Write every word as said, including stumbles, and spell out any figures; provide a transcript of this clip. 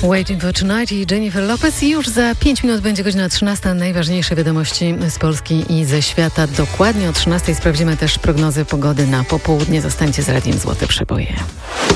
Waiting for Tonight i Jennifer Lopez. I już za pięć minut będzie godzina trzynasta. Najważniejsze wiadomości z Polski i ze świata. Dokładnie o trzynastej sprawdzimy też prognozy pogody na popołudnie. Zostańcie z Radiem Złote Przeboje.